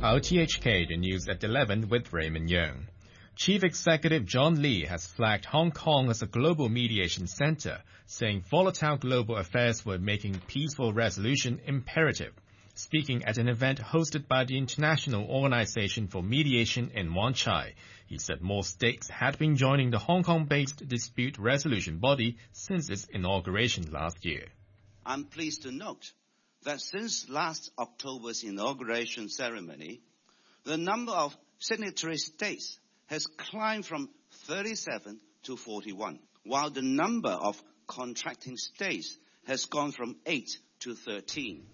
RTHK, the news at 11 with Raymond Young. Chief Executive John Lee has flagged Hong Kong as a global mediation center, saying volatile global affairs were making peaceful resolution imperative. Speaking at an event hosted by the International Organization for Mediation in Wan Chai, he said more states had been joining the Hong Kong-based dispute resolution body since its inauguration last year. I'm pleased to note that since last October's inauguration ceremony, the number of signatory states has climbed from 37 to 41, while the number of contracting states has gone from 8 to 13.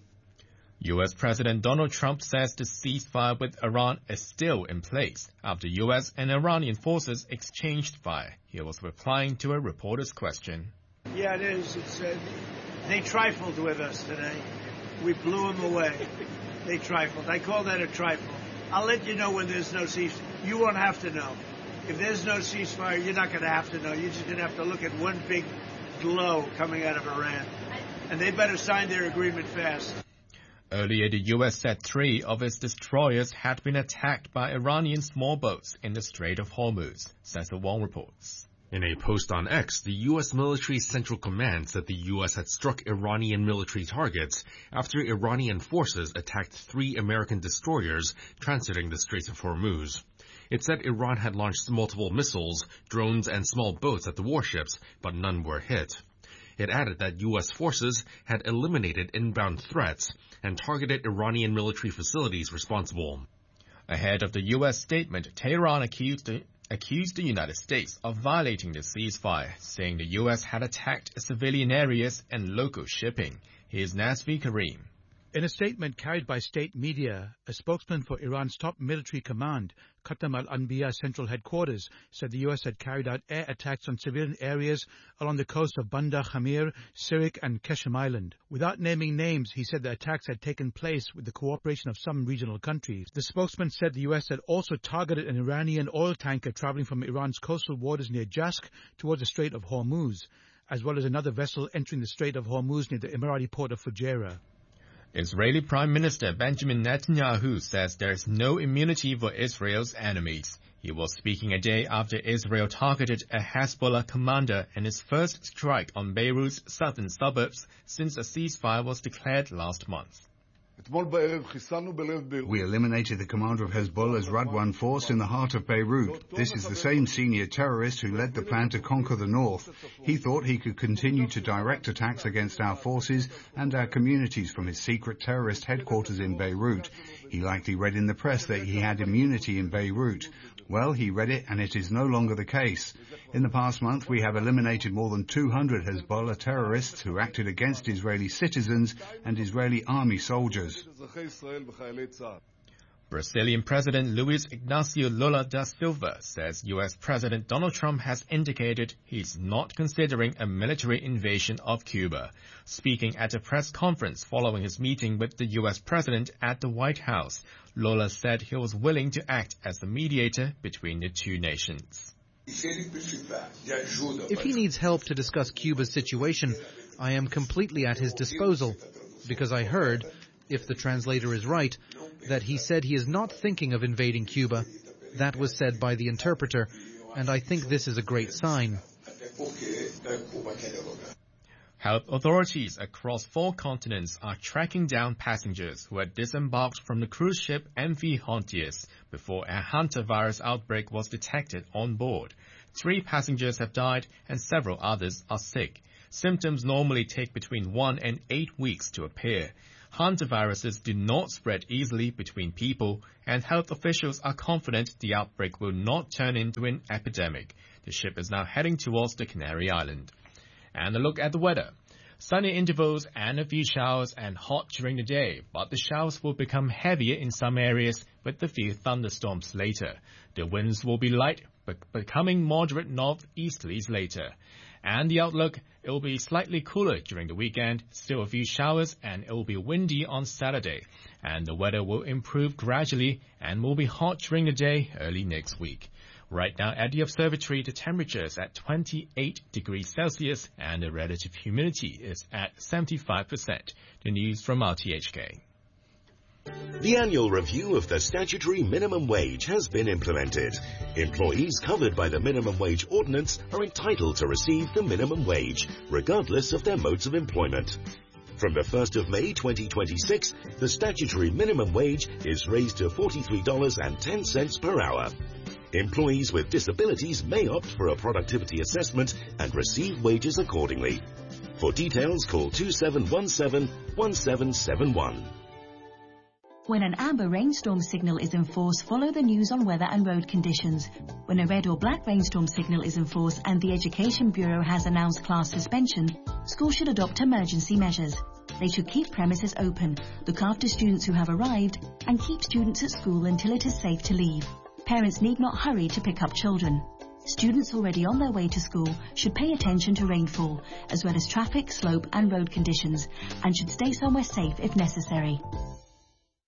U.S. President Donald Trump says the ceasefire with Iran is still in place after U.S. and Iranian forces exchanged fire. He was replying to a reporter's question. Yeah, it is. They trifled with us today. We blew them away. They trifled. I call that a trifle. I'll let you know when there's no ceasefire. You won't have to know. If there's no ceasefire, you're not going to have to know. You're just going to have to look at one big glow coming out of Iran. And they better sign their agreement fast. Earlier, the U.S. said 3 of its destroyers had been attacked by Iranian small boats in the Strait of Hormuz, Cecil Wong reports. In a post on X, the U.S. Military Central Command said the U.S. had struck Iranian military targets after Iranian forces attacked 3 American destroyers transiting the Strait of Hormuz. It said Iran had launched multiple missiles, drones, and small boats at the warships, but none were hit. It added that U.S. forces had eliminated inbound threats and targeted Iranian military facilities responsible. Ahead of the U.S. statement, Tehran accused the United States of violating the ceasefire, saying the U.S. had attacked civilian areas and local shipping. Here's Nazvi Karim. In a statement carried by state media, a spokesman for Iran's top military command, Khatam al-Anbiya Central Headquarters, said the U.S. had carried out air attacks on civilian areas along the coast of Banda Khamir, Sirik, and Keshem Island. Without naming names, he said the attacks had taken place with the cooperation of some regional countries. The spokesman said the U.S. had also targeted an Iranian oil tanker traveling from Iran's coastal waters near Jask towards the Strait of Hormuz, as well as another vessel entering the Strait of Hormuz near the Emirati port of Fujairah. Israeli Prime Minister Benjamin Netanyahu says there is no immunity for Israel's enemies. He was speaking a day after Israel targeted a Hezbollah commander in its first strike on Beirut's southern suburbs since a ceasefire was declared last month. We eliminated the commander of Hezbollah's Radwan force in the heart of Beirut. This is the same senior terrorist who led the plan to conquer the north. He thought he could continue to direct attacks against our forces and our communities from his secret terrorist headquarters in Beirut. He likely read in the press that he had immunity in Beirut. Well, he read it and it is no longer the case. In the past month, we have eliminated more than 200 Hezbollah terrorists who acted against Israeli citizens and Israeli army soldiers. Brazilian President Luiz Inácio Lula da Silva says U.S. President Donald Trump has indicated he's not considering a military invasion of Cuba. Speaking at a press conference following his meeting with the U.S. President at the White House, Lula said he was willing to act as the mediator between the two nations. If he needs help to discuss Cuba's situation, I am completely at his disposal, because I heard, if the translator is right, that he said he is not thinking of invading Cuba. That was said by the interpreter, and I think this is a great sign. Health authorities across 4 continents are tracking down passengers who had disembarked from the cruise ship MV Hontius before a hantavirus outbreak was detected on board. 3 passengers have died and several others are sick. Symptoms normally take between 1 and 8 weeks to appear. Hantaviruses do not spread easily between people, and health officials are confident the outbreak will not turn into an epidemic. The ship is now heading towards the Canary Island. And a look at the weather. Sunny intervals and a few showers and hot during the day, but the showers will become heavier in some areas with a few thunderstorms later. The winds will be light, but becoming moderate northeasterlies later. And the outlook, it will be slightly cooler during the weekend, still a few showers, and it will be windy on Saturday. And the weather will improve gradually and will be hot during the day early next week. Right now at the observatory, the temperature is at 28 degrees Celsius and the relative humidity is at 75%. The news from RTHK. The annual review of the statutory minimum wage has been implemented. Employees covered by the minimum wage ordinance are entitled to receive the minimum wage, regardless of their modes of employment. From the 1st of May 2026, the statutory minimum wage is raised to $43.10 per hour. Employees with disabilities may opt for a productivity assessment and receive wages accordingly. For details, call 2717-1771. When an amber rainstorm signal is in force, follow the news on weather and road conditions. When a red or black rainstorm signal is in force and the Education Bureau has announced class suspension, schools should adopt emergency measures. They should keep premises open, look after students who have arrived, and keep students at school until it is safe to leave. Parents need not hurry to pick up children. Students already on their way to school should pay attention to rainfall, as well as traffic, slope and road conditions, and should stay somewhere safe if necessary.